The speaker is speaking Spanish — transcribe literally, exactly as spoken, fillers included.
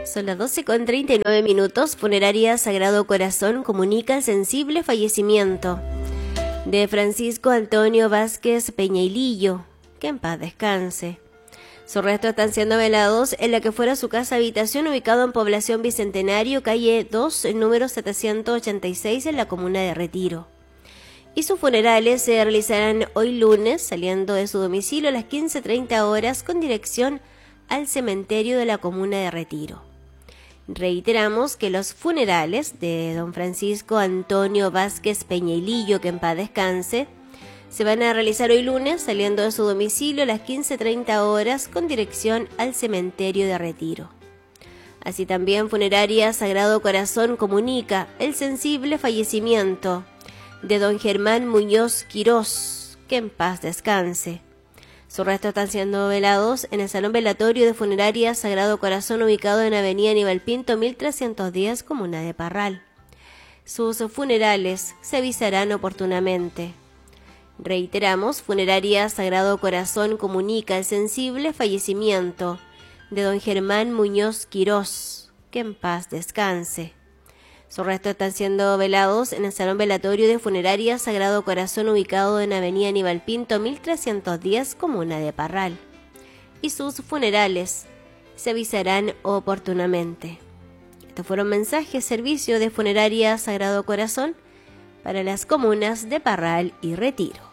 Son las doce con treinta y nueve minutos. Funeraria Sagrado Corazón comunica el sensible fallecimiento de Francisco Antonio Vázquez Peñailillo, que en paz descanse. Sus restos están siendo velados en la que fuera su casa habitación, ubicado en Población Bicentenario, calle dos, número setecientos ochenta y seis, en la comuna de Retiro. Y sus funerales se realizarán hoy lunes, saliendo de su domicilio a las quince treinta horas, con dirección al cementerio de la comuna de Retiro. Reiteramos que los funerales de don Francisco Antonio Vázquez Peñailillo, que en paz descanse, se van a realizar hoy lunes, saliendo de su domicilio a las quince treinta horas, con dirección al cementerio de Retiro. Así también Funeraria Sagrado Corazón comunica el sensible fallecimiento de don Germán Muñoz Quirós, que en paz descanse. Sus restos están siendo velados en el Salón Velatorio de Funeraria Sagrado Corazón, ubicado en Avenida Aníbal Pinto, mil trescientos diez, comuna de Parral. Sus funerales se avisarán oportunamente. Reiteramos, Funeraria Sagrado Corazón comunica el sensible fallecimiento de don Germán Muñoz Quirós, que en paz descanse. Sus restos están siendo velados en el Salón Velatorio de Funeraria Sagrado Corazón, ubicado en Avenida Aníbal Pinto, mil trescientos diez, comuna de Parral. Y sus funerales se avisarán oportunamente. Estos fueron mensajes, servicio de Funeraria Sagrado Corazón para las comunas de Parral y Retiro.